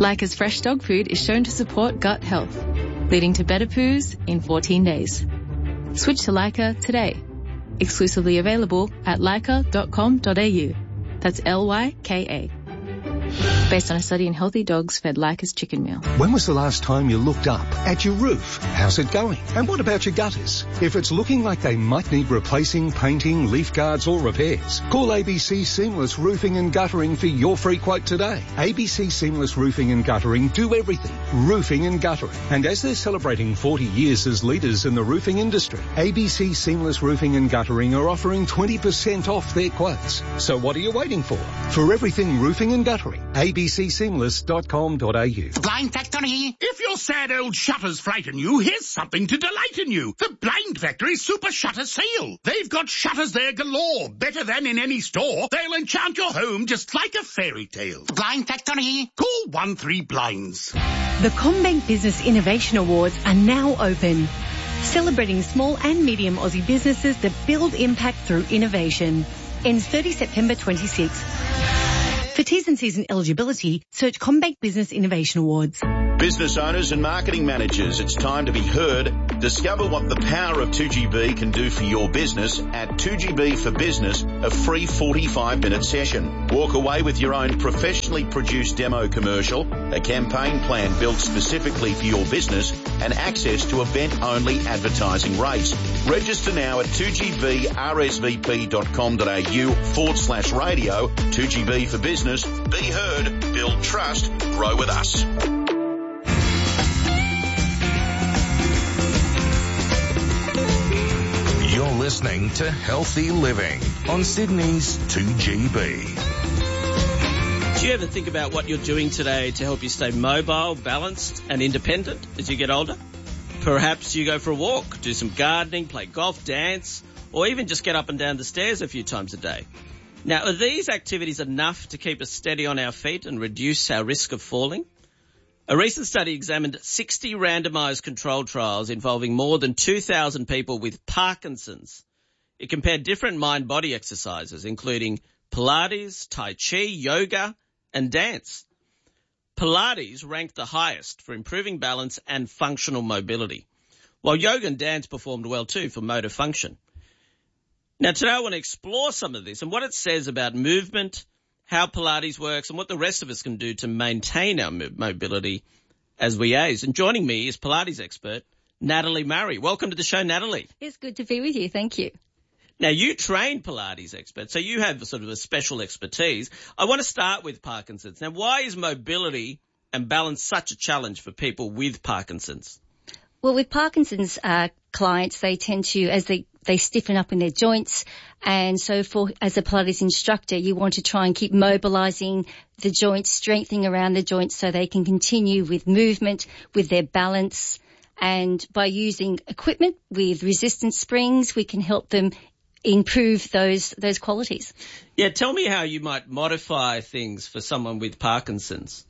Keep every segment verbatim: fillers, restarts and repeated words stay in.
Leica's fresh dog food is shown to support gut health, leading to better poos in fourteen days. Switch to Leica today. Exclusively available at leica dot com dot a u. That's L Y K A. Based on a study in healthy dogs fed Leica's chicken meal. When was the last time you looked up at your roof? How's it going? And what about your gutters? If it's looking like they might need replacing, painting, leaf guards or repairs, call A B C Seamless Roofing and Guttering for your free quote today. A B C Seamless Roofing and Guttering do everything. Roofing and guttering. And as they're celebrating forty years as leaders in the roofing industry, A B C Seamless Roofing and Guttering are offering twenty percent off their quotes. So what are you waiting for? For everything roofing and guttering, A B C seamless dot com dot a u. The Blind Factory. If your sad old shutters frighten you, here's something to delight in you. The Blind Factory Super Shutter Sale. They've got shutters there galore, better than in any store. They'll enchant your home just like a fairy tale. The Blind Factory. Call one three blinds. The CommBank Business Innovation Awards are now open, celebrating small and medium Aussie businesses that build impact through innovation. Ends thirtieth September twenty-sixth. For T's and C's and eligibility, search CommBank Business Innovation Awards. Business owners and marketing managers, it's time to be heard. Discover what the power of two G B can do for your business at two G B for Business, a free forty-five minute session. Walk away with your own professionally produced demo commercial, a campaign plan built specifically for your business, and access to event-only advertising rates. Register now at two G B R S V P dot com dot a u forward slash radio. two G B for Business. Be heard, build trust, grow with us. You're listening to Healthy Living on Sydney's two G B. Do you ever think about what you're doing today to help you stay mobile, balanced and independent as you get older? Perhaps you go for a walk, do some gardening, play golf, dance, or even just get up and down the stairs a few times a day. Now, are these activities enough to keep us steady on our feet and reduce our risk of falling? A recent study examined sixty randomised controlled trials involving more than two thousand people with Parkinson's. It compared different mind-body exercises, including Pilates, Tai Chi, yoga, and dance. Pilates ranked the highest for improving balance and functional mobility, while yoga and dance performed well too for motor function. Now, today I want to explore some of this and what it says about movement, how Pilates works, and what the rest of us can do to maintain our mobility as we age. And joining me is Pilates expert Natalie Murray. Welcome to the show, Natalie. It's good to be with you. Thank you. Now, you train Pilates experts, so you have sort of a special expertise. I want to start with Parkinson's. Now, why is mobility and balance such a challenge for people with Parkinson's? Well, with Parkinson's uh, clients, they tend to, as they, they stiffen up in their joints. And so for, as a Pilates instructor, you want to try and keep mobilizing the joints, strengthening around the joints so they can continue with movement, with their balance. And by using equipment with resistance springs, we can help them improve those, those qualities. Yeah. Tell me how you might modify things for someone with Parkinson's.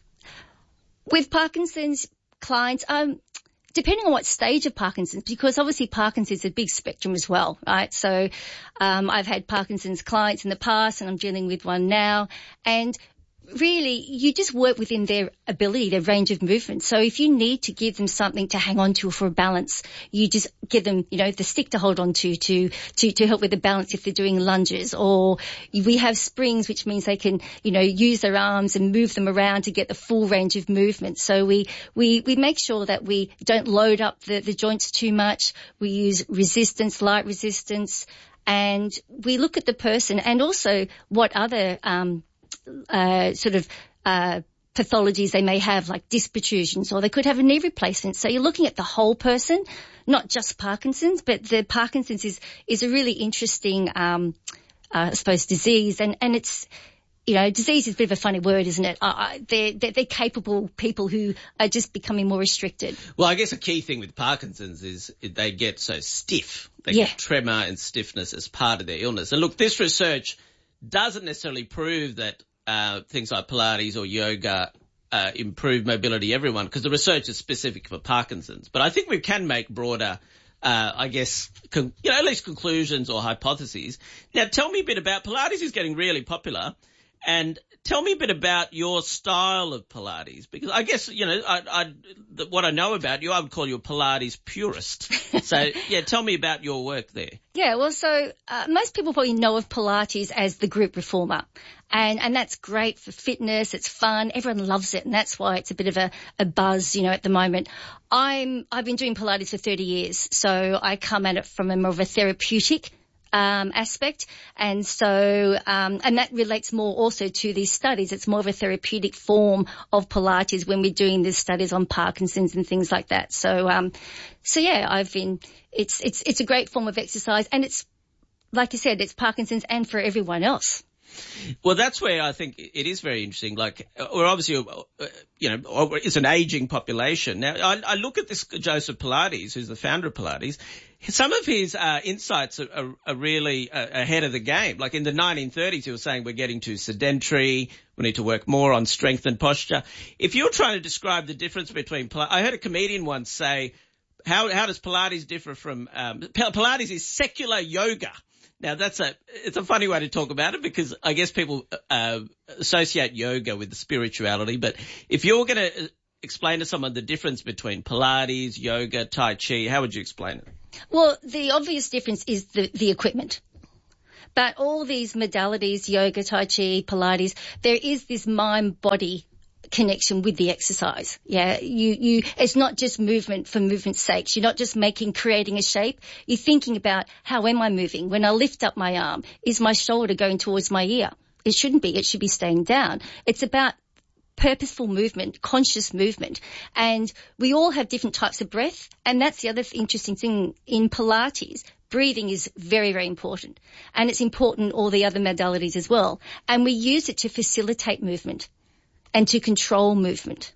With Parkinson's clients, um, depending on what stage of Parkinson's, because obviously Parkinson's is a big spectrum as well, right? So um, I've had Parkinson's clients in the past and I'm dealing with one now. And really, you just work within their ability, their range of movement. So if you need to give them something to hang on to for a balance, you just give them, you know, the stick to hold on to, to, to, to help with the balance if they're doing lunges. Or we have springs, which means they can, you know, use their arms and move them around to get the full range of movement. So we, we, we make sure that we don't load up the, the joints too much. We use resistance, light resistance, and we look at the person and also what other, um, Uh, sort of uh, pathologies they may have, like disc protrusions, or they could have a knee replacement. So you're looking at the whole person, not just Parkinson's, but the Parkinson's is is a really interesting, um, uh, I suppose, disease, and and it's, you know, disease is a bit of a funny word, isn't it? Uh, they're, they're they're capable people who are just becoming more restricted. Well, I guess a key thing with Parkinson's is they get so stiff. They yeah. get tremor and stiffness as part of their illness. And look, this research doesn't necessarily prove that Uh, things like Pilates or yoga uh, improve mobility everyone, because the research is specific for Parkinson's. But I think we can make broader, uh, I guess, con- you know, at least conclusions or hypotheses. Now, tell me a bit about Pilates is getting really popular. And Tell me a bit about your style of Pilates, because I guess, you know, I, I, the, what I know about you, I would call you a Pilates purist. So, yeah, tell me about your work there. Yeah, well, so uh, most people probably know of Pilates as the group reformer. And, and that's great for fitness. It's fun. Everyone loves it. And that's why it's a bit of a, a buzz, you know, at the moment. I'm, I've been doing Pilates for thirty years. So I come at it from a more of a therapeutic Um, aspect. And so, um, and that relates more also to these studies. It's more of a therapeutic form of Pilates when we're doing these studies on Parkinson's and things like that. So, um, so yeah, I've been, it's, it's, it's a great form of exercise, and it's, like you said, it's Parkinson's and for everyone else. Well, that's where I think it is very interesting. Like, we're obviously, uh, you know, it's an aging population. Now, I, I look at this Joseph Pilates, who's the founder of Pilates. Some of his uh, insights are, are, are really uh, ahead of the game. Like in the nineteen thirties, he was saying we're getting too sedentary. We need to work more on strength and posture. If you're trying to describe the difference between, I heard a comedian once say, how, how does Pilates differ from, um, Pilates is secular yoga. Now, that's a, it's a funny way to talk about it, because I guess people uh, associate yoga with the spirituality. But if you're going to explain to someone the difference between Pilates, yoga, Tai Chi, how would you explain it? Well, the obvious difference is the, the equipment. But all these modalities, yoga, Tai Chi, Pilates, there is this mind-body connection with the exercise. Yeah, you, you, it's not just movement for movement's sake. You're not just making, creating a shape. You're thinking about, how am I moving? When I lift up my arm, is my shoulder going towards my ear? It shouldn't be. It should be staying down. It's about purposeful movement, conscious movement. And we all have different types of breath. And that's the other interesting thing in Pilates. Breathing is very, very important. And it's important in all the other modalities as well. And we use it to facilitate movement and to control movement.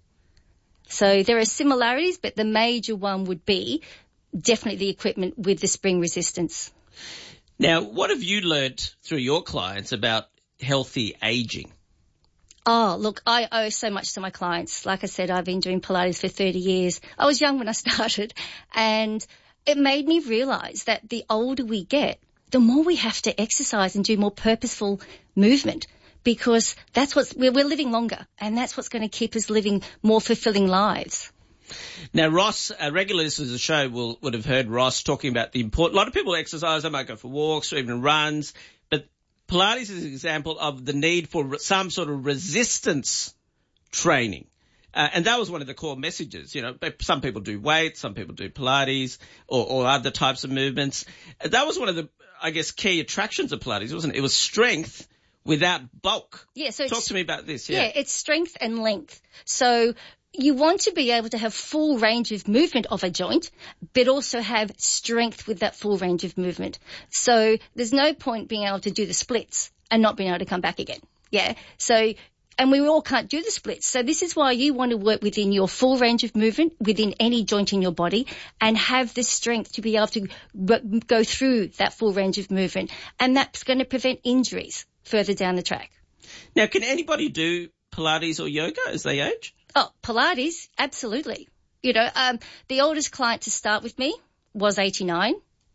So there are similarities, but the major one would be definitely the equipment with the spring resistance. Now, what have you learnt through your clients about healthy aging? Oh, look, I owe so much to my clients. Like I said, I've been doing Pilates for thirty years. I was young when I started, and it made me realise that the older we get, the more we have to exercise and do more purposeful movement, because that's what's, we're, we're living longer, and that's what's going to keep us living more fulfilling lives. Now, Ross, uh, regular listeners of the show will, would have heard Ross talking about the important, a lot of people exercise, they might go for walks or even runs, but Pilates is an example of the need for re- some sort of resistance training. Uh, and that was one of the core messages. You know, some people do weights, some people do Pilates or, or other types of movements. That was one of the, I guess, key attractions of Pilates, wasn't it? It was strength without bulk. Yeah, so talk to me about this. Yeah. yeah, it's strength and length. So you want to be able to have full range of movement of a joint, but also have strength with that full range of movement. So there's no point being able to do the splits and not being able to come back again. Yeah. So, and we all can't do the splits. So this is why you want to work within your full range of movement, within any joint in your body, and have the strength to be able to go through that full range of movement. And that's going to prevent injuries further down the track. Now, can anybody do Pilates or yoga as they age? Oh, Pilates, absolutely. You know, um, the oldest client to start with me was eighty-nine.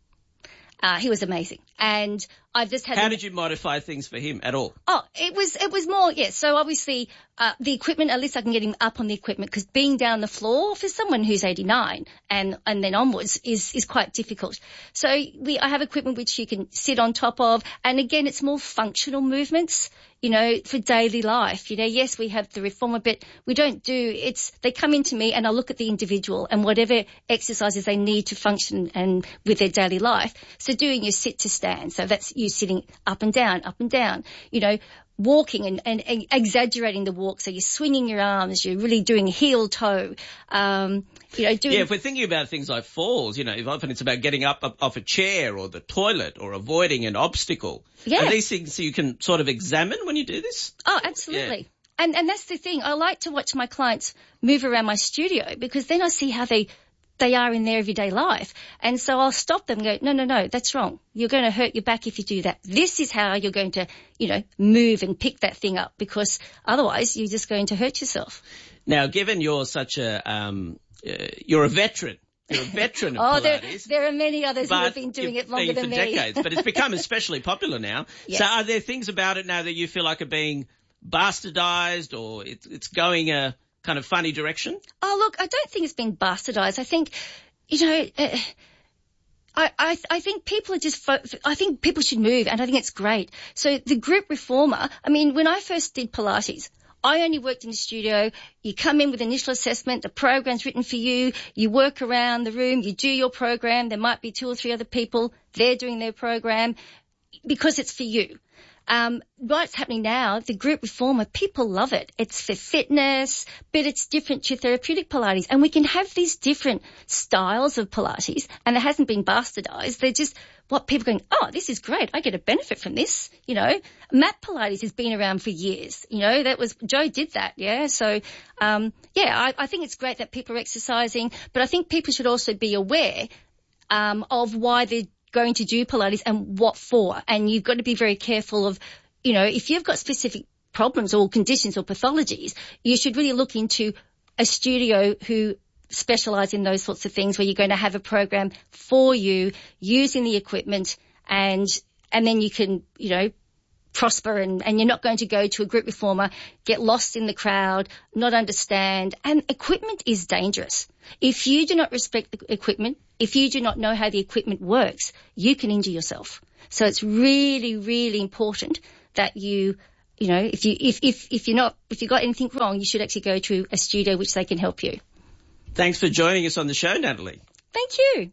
Uh, he was amazing. And I've just had... How did you modify things for him at all? Oh, it was, it was more, yes. So obviously, uh, the equipment, at least I can get him up on the equipment, because being down the floor for someone who's eighty-nine and, and then onwards is, is quite difficult. So we, I have equipment which you can sit on top of. And again, it's more functional movements, you know, for daily life. You know, yes, we have the reformer, but we don't do, it's, they come into me and I look at the individual and whatever exercises they need to function and with their daily life. So doing your sit to stand. So that's you sitting up and down, up and down, you know, walking and, and, and exaggerating the walk. So you're swinging your arms, you're really doing heel toe, um, you know, doing... Yeah, if we're thinking about things like falls, you know, often it's about getting up, up off a chair or the toilet or avoiding an obstacle. Yeah. Are these things you can sort of examine when you do this? Oh, absolutely. Yeah. And, and that's the thing. I like to watch my clients move around my studio, because then I see how they... they are in their everyday life. And so I'll stop them and go, no, no, no, that's wrong. You're going to hurt your back if you do that. This is how you're going to, you know, move and pick that thing up, because otherwise you're just going to hurt yourself. Now, given you're such a, um, uh, you're a veteran. You're a veteran of oh, Pilates. There, there are many others who have been doing it longer been than for me. decades, but it's become especially popular now. Yes. So are there things about it now that you feel like are being bastardised or it's, it's going a kind of funny direction? Oh, look, I don't think it's been bastardised. I think, you know, uh, I, I, I think people are just, fo- I think people should move, and I think it's great. So the group reformer, I mean, when I first did Pilates, I only worked in the studio. You come in with initial assessment, the program's written for you, you work around the room, you do your program, there might be two or three other people, they're doing their program, because it's for you. Um, what's happening now, the group reformer, people love it. It's for fitness, but it's different to therapeutic Pilates. And we can have these different styles of Pilates, and it hasn't been bastardized. They're just what people are going, oh, this is great. I get a benefit from this. You know, mat Pilates has been around for years. You know, that was, Joe did that. Yeah. So, um, yeah, I, I think it's great that people are exercising, but I think people should also be aware, um, of why they're going to do Pilates and what for. And you've got to be very careful of, you know, if you've got specific problems or conditions or pathologies, you should really look into a studio who specialise in those sorts of things, where you're going to have a program for you using the equipment, and and then you can, you know, prosper, and, and you're not going to go to a group reformer, get lost in the crowd, not understand. And equipment is dangerous. If you do not respect the equipment, if you do not know how the equipment works, you can injure yourself. So it's really, really important that you, you know, if you, if, if, if you're not, if you've got anything wrong, you should actually go to a studio which they can help you. Thanks for joining us on the show, Natalie. Thank you.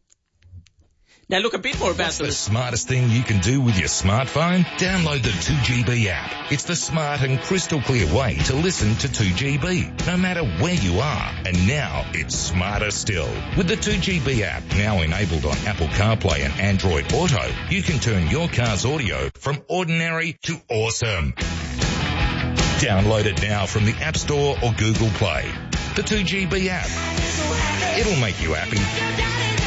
Now, look, a bit more about What's the... the smartest thing you can do with your smartphone? Download the two G B app. It's the smart and crystal clear way to listen to two G B, no matter where you are. And now it's smarter still. With the two G B app, now enabled on Apple CarPlay and Android Auto, you can turn your car's audio from ordinary to awesome. Download it now from the App Store or Google Play. The two G B app. It'll make you happy.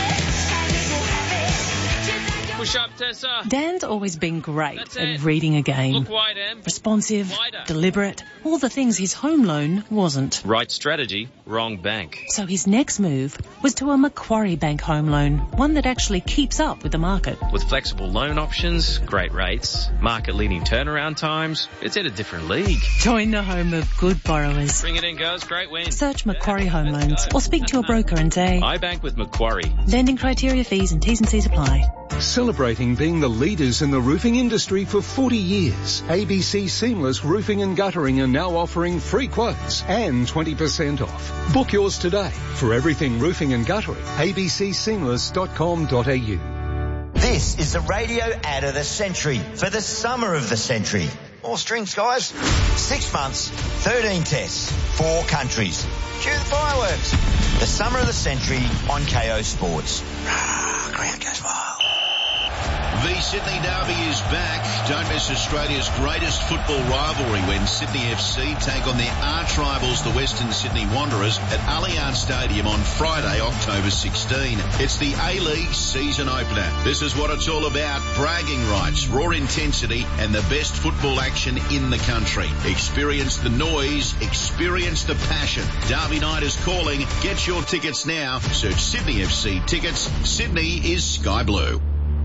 Push up, Tessa. Dan's always been great That's at it. reading a game. Look wide, Em. Responsive, Wider. deliberate, all the things his home loan wasn't. Right strategy, wrong bank. So his next move was to a Macquarie Bank home loan, one that actually keeps up with the market. With flexible loan options, great rates, market-leading turnaround times, it's in a different league. Join the home of good borrowers. Bring it in, girls. Great win. Search Macquarie Home Loans or speak to your broker and say, I bank with Macquarie. lending criteria, fees and T's and C's apply. Celebrating being the leaders in the roofing industry for forty years, A B C Seamless Roofing and Guttering are now offering free quotes and twenty percent off. Book yours today. For everything roofing and guttering, a b c seamless dot com dot a u. This is the radio ad of the century for the summer of the century. More strings, guys. Six months, thirteen tests, four countries. Cue the fireworks. The summer of the century on K O Sports. Ah, ground goes wild. The Sydney Derby is back. Don't miss Australia's greatest football rivalry when Sydney F C take on their arch rivals, the Western Sydney Wanderers, at Allianz Stadium on Friday, October sixteenth. It's the A-League season opener. This is what it's all about. Bragging rights, raw intensity, and the best football action in the country. Experience the noise, experience the passion. Derby night is calling. Get your tickets now. Search Sydney F C tickets. Sydney is sky blue.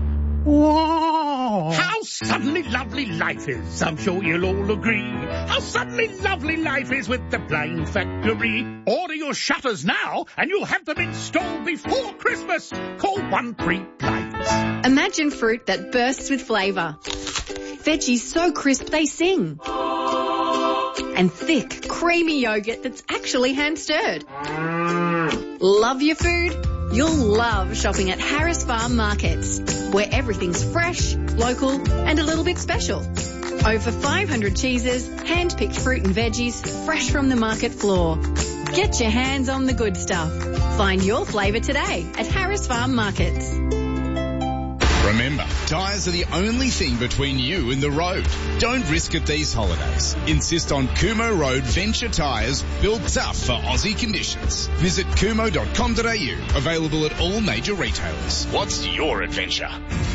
Whoa! How suddenly lovely life is, I'm sure you'll all agree. How suddenly lovely life is with the Blind Factory. Order your shutters now and you'll have them installed before Christmas. Call one three blinds. Imagine fruit that bursts with flavour. Veggies so crisp they sing. And thick, creamy yogurt that's actually hand-stirred. Love your food? You'll love shopping at Harris Farm Markets, where everything's fresh, local and a little bit special. Over five hundred cheeses, hand-picked fruit and veggies, fresh from the market floor. Get your hands on the good stuff. Find your flavour today at Harris Farm Markets. Remember, tyres are the only thing between you and the road. Don't risk it these holidays. Insist on Kumo Road Venture tyres, built tough for Aussie conditions. Visit kumo dot com dot a u. Available at all major retailers. What's your adventure?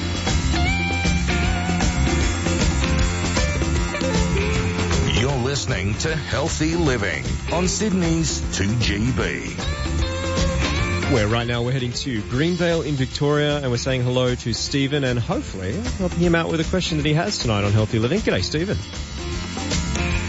You're listening to Healthy Living on Sydney's two G B. Where right now we're heading to Greenvale in Victoria and we're saying hello to Stephen and hopefully helping him out with a question that he has tonight on Healthy Living. G'day, Stephen.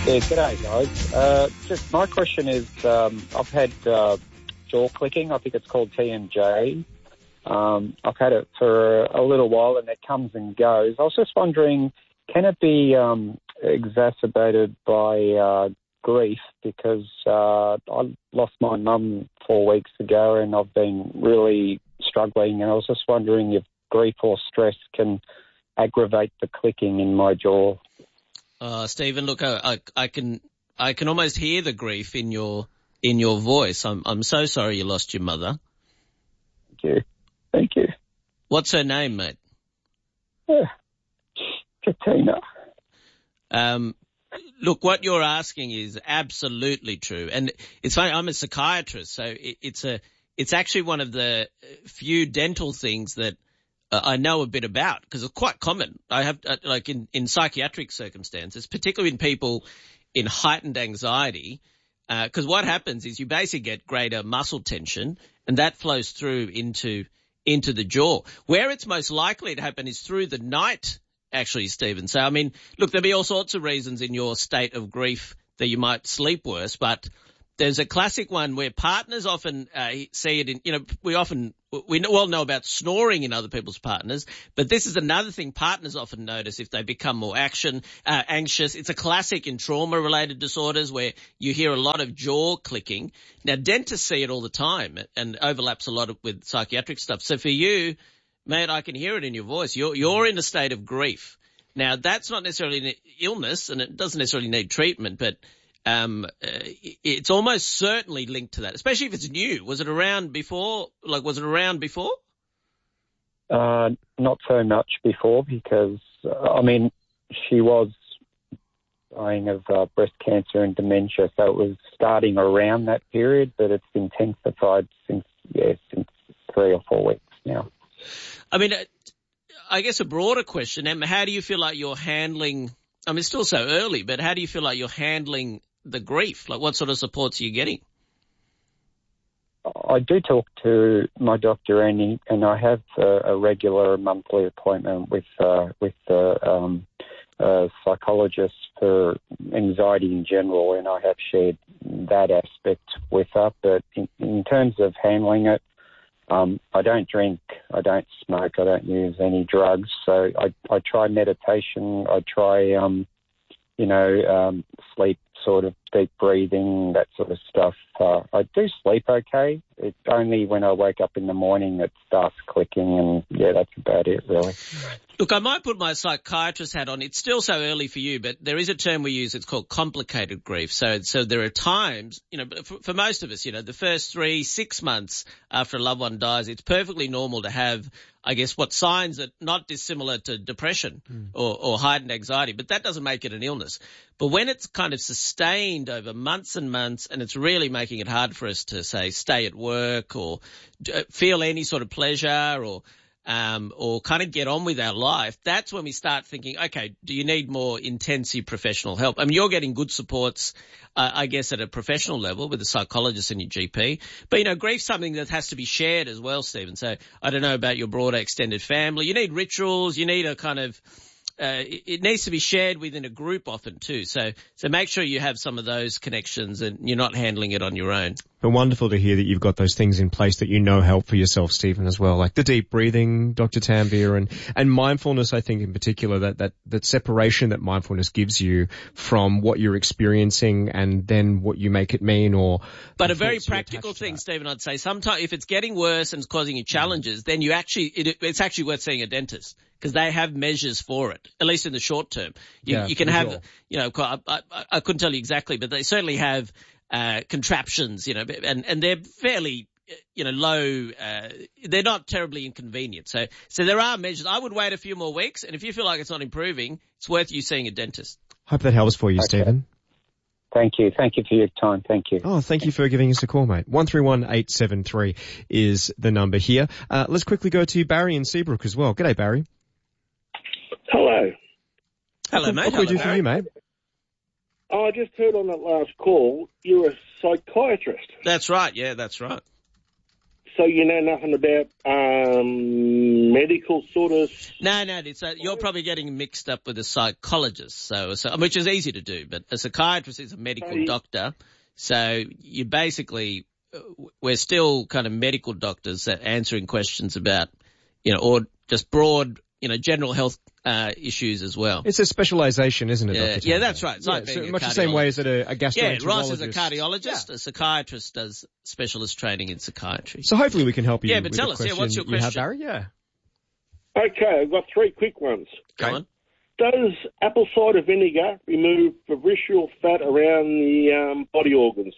Yeah, g'day guys. Uh, just my question is, um, I've had uh, jaw clicking. I think it's called T M J. Um, I've had it for a little while, and it comes and goes. I was just wondering, can it be um, exacerbated by uh, grief? Because uh, I lost my mum four weeks ago, and I've been really struggling. And I was just wondering if grief or stress can aggravate the clicking in my jaw. Uh, Stephen, look, I, I, I can I can almost hear the grief in your in your voice. I'm I'm so sorry you lost your mother. Thank you. Thank you. What's her name, mate? Yeah. Katina. Um, look, what you're asking is absolutely true, and it's funny. I'm a psychiatrist, so it, it's a it's actually one of the few dental things that Uh, I know a bit about, because it's quite common. I have, uh, like in, in psychiatric circumstances, particularly in people in heightened anxiety, because uh, what happens is you basically get greater muscle tension, and that flows through into into the jaw. Where it's most likely to happen is through the night, actually, Stephen. So, I mean, look, there'll be all sorts of reasons in your state of grief that you might sleep worse, but there's a classic one where partners often uh, see it in, you know, we often, we all know about snoring in other people's partners, but this is another thing partners often notice if they become more action, uh, anxious. It's a classic in trauma-related disorders where you hear a lot of jaw clicking. Now, dentists see it all the time and overlaps a lot of, with psychiatric stuff. So for you, mate, I can hear it in your voice. You're, you're in a state of grief. Now, that's not necessarily an illness, and it doesn't necessarily need treatment, but Um, uh, it's almost certainly linked to that, especially if it's new. Was it around before? Like, was it around before? Uh, not so much before, because, uh, I mean, she was dying of uh, breast cancer and dementia, so it was starting around that period, but it's intensified since, yeah, since three or four weeks now. I mean, I guess a broader question, Em, how do you feel like you're handling, I mean, it's still so early, but how do you feel like you're handling the grief? Like, what sort of supports are you getting? I do talk to my doctor, and, and I have a, a regular monthly appointment with uh, with the um, uh, psychologist for anxiety in general, and I have shared that aspect with her. But in, in terms of handling it, um, I don't drink, I don't smoke, I don't use any drugs. So I, I try meditation, I try, um, you know, um, sleep, sort of deep breathing, that sort of stuff. Uh, I do sleep okay. It's only when I wake up in the morning it starts clicking, and yeah, that's about it, really. Look, I might put my psychiatrist hat on. It's still so early for you, but there is a term we use. It's called complicated grief. So, so there are times, you know, for, for most of us, you know, the first three, six months after a loved one dies, it's perfectly normal to have, I guess, what signs are not dissimilar to depression mm. or, or heightened anxiety, but that doesn't make it an illness. But when it's kind of sustained over months and months, and it's really making it hard for us to, say, stay at work or feel any sort of pleasure or um, or kind of get on with our life, that's when we start thinking, okay, do you need more intensive professional help? I mean, you're getting good supports, uh, I guess, at a professional level with a psychologist and your G P. But, you know, grief's something that has to be shared as well, Stephen. So I don't know about your broader extended family. You need rituals. You need a kind of Uh, it needs to be shared within a group often too. So, so make sure you have some of those connections and you're not handling it on your own. But wonderful to hear that you've got those things in place that you know help for yourself, Stephen, as well, like the deep breathing, Doctor Tanvir, and, and mindfulness, I think in particular, that, that, that separation that mindfulness gives you from what you're experiencing and then what you make it mean or. But a very practical thing, Stephen, I'd say sometimes if it's getting worse and it's causing you challenges, then you actually, it, it's actually worth seeing a dentist, because they have measures for it, at least in the short term. You, yeah, you can have, sure. you know, I, I, I couldn't tell you exactly, but they certainly have uh, contraptions, you know, and, and they're fairly, you know, low. Uh, they're not terribly inconvenient. So, so there are measures. I would wait a few more weeks, and if you feel like it's not improving, it's worth you seeing a dentist. Hope that helps for you, Okay. Stephen. Thank you. Thank you for your time. Thank you. Oh, thank you for giving us a call, mate. one three one eight seven three is the number here. Uh, let's quickly go to Barry in Seabrook as well. G'day, Barry. Hello. Hello, mate. What can we do Hello, for you, mate? Oh, I just heard on that last call you're a psychiatrist. That's right. Yeah, that's right. So you know nothing about um, medical sort of... No, no, it's a, you're probably getting mixed up with a psychologist, so, so which is easy to do, but a psychiatrist is a medical Hey. doctor, so you basically, we're still kind of medical doctors that answering questions about, you know, or just broad, you know, general health uh, issues as well. It's a specialisation, isn't it, Yeah, Doctor yeah, Taylor? that's right. It's like Yeah, being so a much the same way as that a, a Yeah, gastroenterologist. Ross is a cardiologist, a psychiatrist does specialist training in psychiatry. So hopefully we can help you Yeah, but with tell the us, yeah, question what's your you have, question? Barry? Yeah. Okay, I've got three quick ones. Go on. Does apple cider vinegar remove visceral fat around the um, body organs?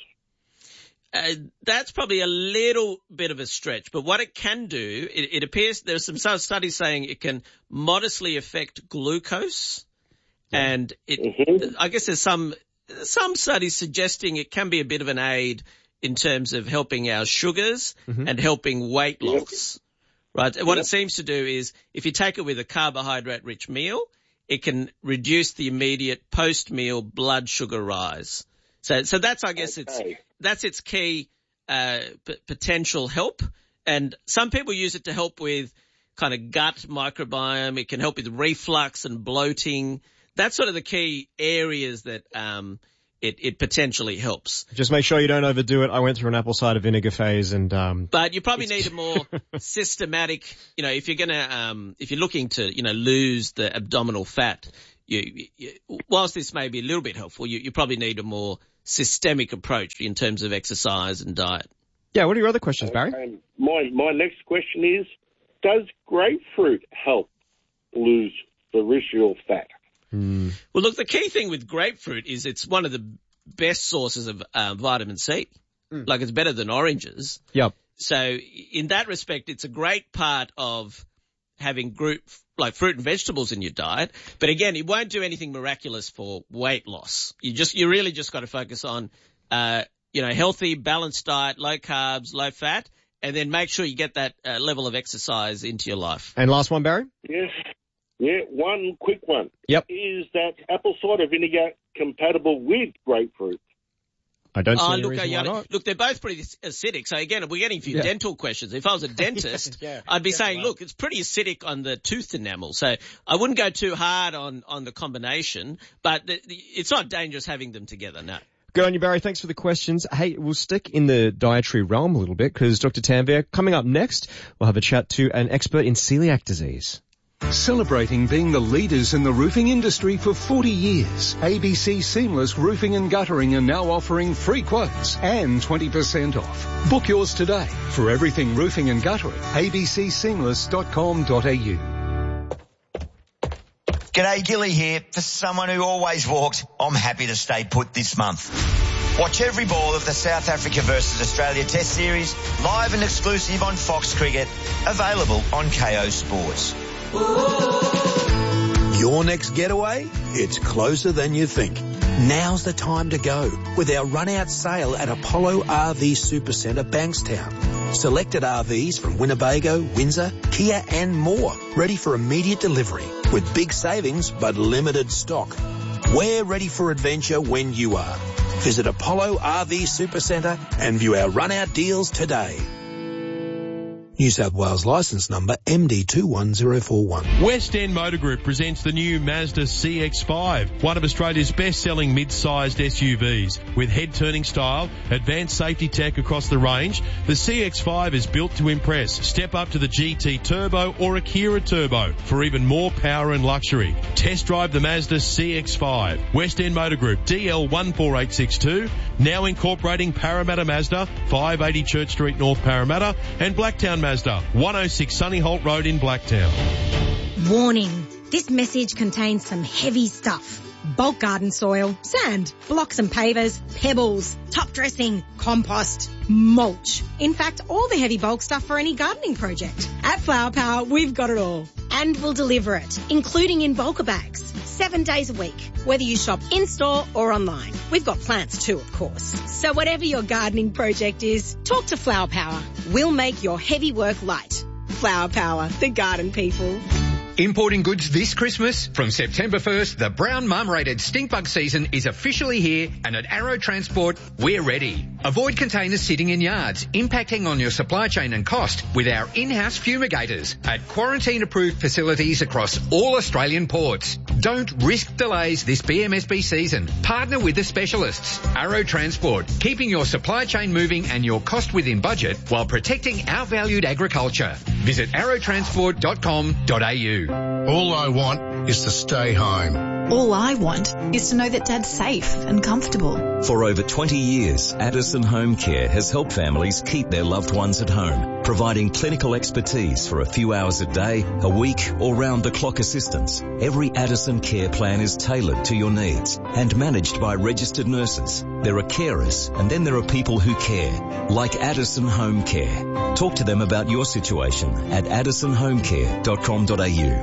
Uh, that's probably a little bit of a stretch, but what it can do, it, it appears there's some sort of studies saying it can modestly affect glucose, and it, Mm-hmm. I guess there's some some studies suggesting it can be a bit of an aid in terms of helping our sugars Mm-hmm. and helping weight loss. Right? And what Yep. it seems to do is if you take it with a carbohydrate-rich meal, it can reduce the immediate post-meal blood sugar rise. So, so that's, I guess, its Okay. that's its key uh, p- potential help. And some people use it to help with kind of gut microbiome. It can help with reflux and bloating. That's sort of the key areas that um, it, it potentially helps. Just make sure you don't overdo it. I went through an apple cider vinegar phase and... Um, But you probably need a more systematic, you know, if you're going to, um, if you're looking to, you know, lose the abdominal fat, you, you whilst this may be a little bit helpful, you, you probably need a more systemic approach in terms of exercise and diet. yeah, what are your other questions, Barry? Um, my, my next question is, does grapefruit help lose the visceral fat? Mm. Well, look, the key thing with grapefruit is it's one of the best sources of uh, vitamin C. Mm. Like it's better than oranges. Yep. So in that respect, it's a great part of having group like fruit and vegetables in your diet. But again, it won't do anything miraculous for weight loss. You just, you really just got to focus on, uh, you know, healthy, balanced diet, low carbs, low fat, and then make sure you get that uh, level of exercise into your life. And last one, Barry? Yes. Yeah, one quick one. Yep. Is that apple cider vinegar compatible with grapefruit? I don't see Oh, any look, reason uh, why yeah, not. look, they're both pretty acidic. So again, we're getting a few Yeah. dental questions. If I was a dentist, Yeah, I'd be yeah, saying, well. look, it's pretty acidic on the tooth enamel. So I wouldn't go too hard on, on the combination, but the, the, it's not dangerous having them together, no. Good on you, Barry. Thanks for the questions. Hey, we'll stick in the dietary realm a little bit because Doctor Tanvir, coming up next, we'll have a chat to an expert in celiac disease. Celebrating being the leaders in the roofing industry for forty years, A B C Seamless Roofing and Guttering are now offering free quotes and twenty percent off. Book yours today for everything roofing and guttering. a b c seamless dot com dot a u. G'day, Gilly here. For someone who always walked, I'm happy to stay put this month. Watch every ball of the South Africa versus Australia Test Series, live and exclusive on Fox Cricket, available on K O Sports. Your next getaway? It's closer than you think. Now's the time to go with our run-out sale at Apollo R V Supercentre, Bankstown. Selected R Vs from Winnebago, Windsor, Kia and more, ready for immediate delivery with big savings but limited stock. We're ready for adventure when you are. Visit Apollo R V Supercentre and view our run-out deals today. New South Wales licence number M D two one zero four one. West End Motor Group presents the new Mazda C X five, one of Australia's best-selling mid-sized S U Vs. With head-turning style, advanced safety tech across the range, the C X five is built to impress. Step up to the G T Turbo or Akira Turbo for even more power and luxury. Test drive the Mazda C X five. West End Motor Group, D L one four eight six two, now incorporating Parramatta Mazda, five eighty Church Street, North Parramatta, and Blacktown Mazda, one oh six Sunny Holt Road in Blacktown. Warning, this message contains some heavy stuff. Bulk garden soil, sand, blocks and pavers, pebbles, top dressing, compost, mulch. In fact, all the heavy bulk stuff for any gardening project. At Flower Power, we've got it all. And we'll deliver it, including in bulker bags, seven days a week, whether you shop in-store or online. We've got plants too, of course. So whatever your gardening project is, talk to Flower Power. We'll make your heavy work light. Flower Power, the garden people. Importing goods this Christmas? From September first, the brown mum-rated stink bug season is officially here, and at Arrow Transport, we're ready. Avoid containers sitting in yards, impacting on your supply chain and cost with our in-house fumigators at quarantine-approved facilities across all Australian ports. Don't risk delays this B M S B season. Partner with the specialists. Arrow Transport, keeping your supply chain moving and your cost within budget while protecting our valued agriculture. Visit arrow transport dot com dot a u. All I want is to stay home. All I want is to know that Dad's safe and comfortable. For over twenty years, Addison Home Care has helped families keep their loved ones at home, providing clinical expertise for a few hours a day, a week, or round-the-clock assistance. Every Addison care plan is tailored to your needs and managed by registered nurses. There are carers, and then there are people who care, like Addison Home Care. Talk to them about your situation at addison home care dot com dot a u.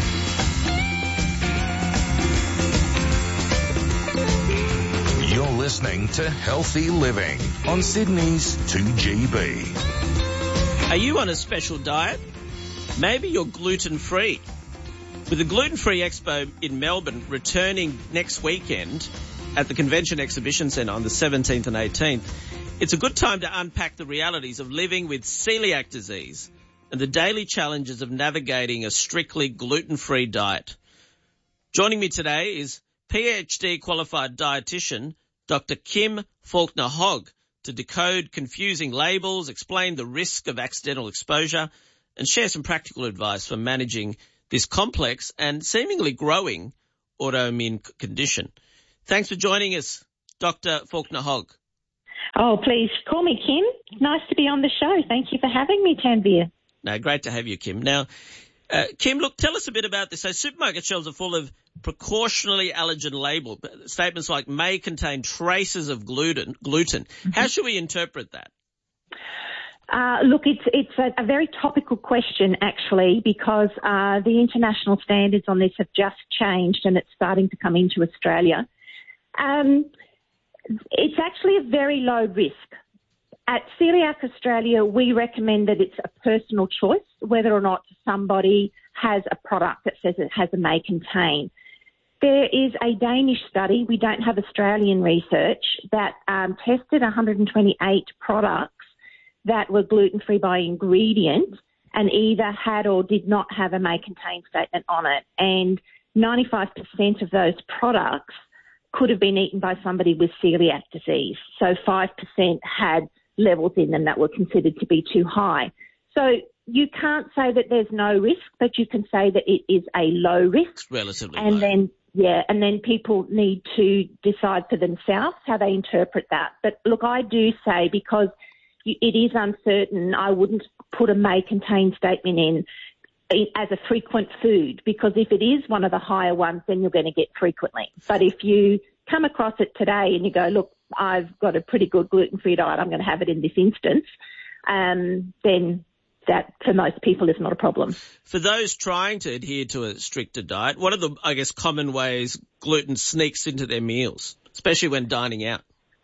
You're listening to Healthy Living on Sydney's two G B. Are you on a special diet? Maybe you're gluten-free. With the Gluten-Free Expo in Melbourne returning next weekend at the Convention Exhibition Centre on the seventeenth and eighteenth, it's a good time to unpack the realities of living with celiac disease and the daily challenges of navigating a strictly gluten-free diet. Joining me today is PhD qualified dietitian Doctor Kim Faulkner-Hogg to decode confusing labels, explain the risk of accidental exposure, and share some practical advice for managing this complex and seemingly growing autoimmune condition. Thanks for joining us, Doctor Faulkner-Hogg. Oh, please call me Kim. Nice to be on the show. Thank you for having me, Tanvir. No, great to have you, Kim. Now, uh, Kim, look, tell us a bit about this. So supermarket shelves are full of precautionary allergen label statements like may contain traces of gluten. Gluten. Mm-hmm. How should we interpret that? Uh, look, it's it's a, a very topical question, actually, because uh, the international standards on this have just changed and it's starting to come into Australia. Um, it's actually a very low risk. At Celiac Australia, we recommend that it's a personal choice whether or not somebody has a product that says it has a may contain. There is a Danish study, we don't have Australian research, that um, tested one hundred twenty-eight products that were gluten-free by ingredient and either had or did not have a may contain statement on it. And ninety-five percent of those products could have been eaten by somebody with celiac disease. So five percent had levels in them that were considered to be too high. So you can't say that there's no risk, but you can say that it is a low risk. It's relatively and low. then, yeah, and then people need to decide for themselves how they interpret that. But look, I do say because it is uncertain, I wouldn't put a may contain statement in as a frequent food, because if it is one of the higher ones, then you're going to get frequently. But if you come across it today and you go, look, I've got a pretty good gluten-free diet, I'm going to have it in this instance, um, then that for most people is not a problem. For those trying to adhere to a stricter diet, what are the, I guess, common ways gluten sneaks into their meals, especially when dining out?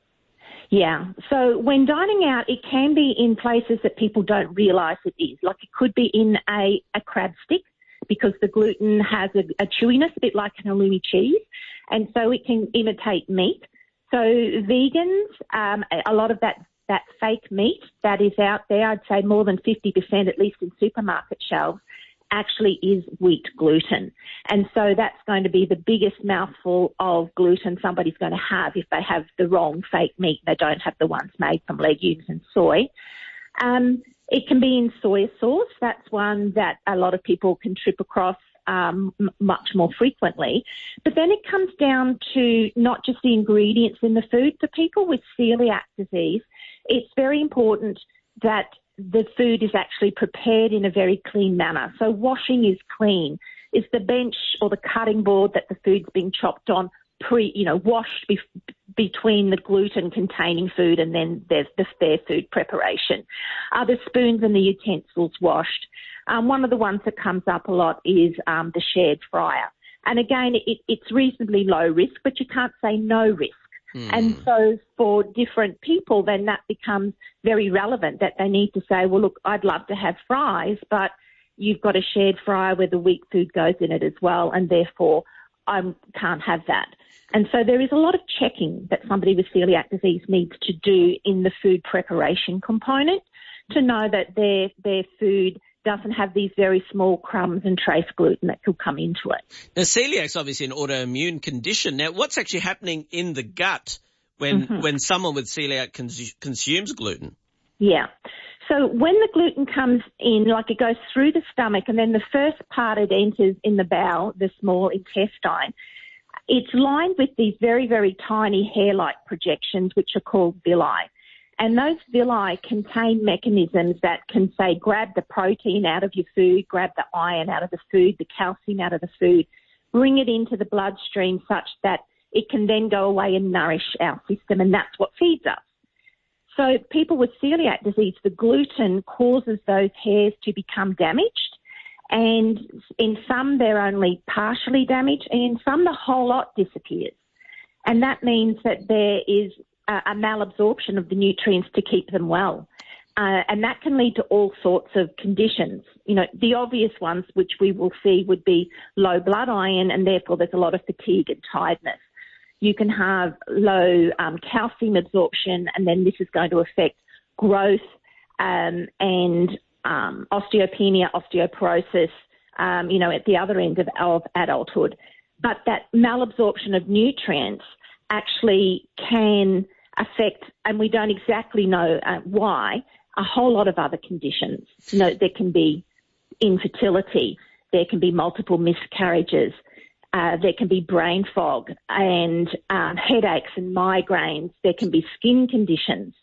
Yeah. So when dining out, it can be in places that people don't realise it is. Like it could be in a, a crab stick because the gluten has a, a chewiness, a bit like an halloumi cheese, and so it can imitate meat. So vegans, um, a lot of that, that fake meat that is out there, I'd say more than fifty percent, at least in supermarket shelves, actually is wheat gluten. And so that's going to be the biggest mouthful of gluten somebody's going to have if they have the wrong fake meat. They don't have the ones made from legumes and soy. Um, it can be in soy sauce. That's one that a lot of people can trip across um, m- much more frequently. But then it comes down to not just the ingredients in the food. For people with celiac disease, it's very important that the food is actually prepared in a very clean manner. So washing is clean. Is the bench or the cutting board that the food's being chopped on pre, you know, washed be- between the gluten-containing food and then there's the fair food preparation? Are the spoons and the utensils washed? Um, one of the ones that comes up a lot is um, the shared fryer. And again, it, it's reasonably low risk, but you can't say no risk. Mm. And so for different people, then that becomes very relevant that they need to say, well, look, I'd love to have fries, but you've got a shared fryer where the weak food goes in it as well, and therefore I can't have that. And so there is a lot of checking that somebody with celiac disease needs to do in the food preparation component to know that their their food doesn't have these very small crumbs and trace gluten that could come into it. Now, celiac's obviously an autoimmune condition. Now, what's actually happening in the gut when Mm-hmm. when someone with celiac cons- consumes gluten? Yeah. So when the gluten comes in, like it goes through the stomach, and then the first part it enters in the bowel, the small intestine, it's lined with these very, very tiny hair-like projections, which are called villi. And those villi contain mechanisms that can, say, grab the protein out of your food, grab the iron out of the food, the calcium out of the food, bring it into the bloodstream such that it can then go away and nourish our system, and that's what feeds us. So people with celiac disease, the gluten causes those hairs to become damaged, and in some they're only partially damaged, and in some the whole lot disappears. And that means that there is a, a malabsorption of the nutrients to keep them well. Uh, and that can lead to all sorts of conditions. You know, the obvious ones which we will see would be low blood iron, and therefore there's a lot of fatigue and tiredness. You can have low um, calcium absorption, and then this is going to affect growth um, and um, osteopenia, osteoporosis, um, you know, at the other end of, of adulthood. But that malabsorption of nutrients actually can affect, and we don't exactly know uh, why, a whole lot of other conditions. You know, there can be infertility, there can be multiple miscarriages, Uh, there can be brain fog and um, headaches and migraines. There can be skin conditions.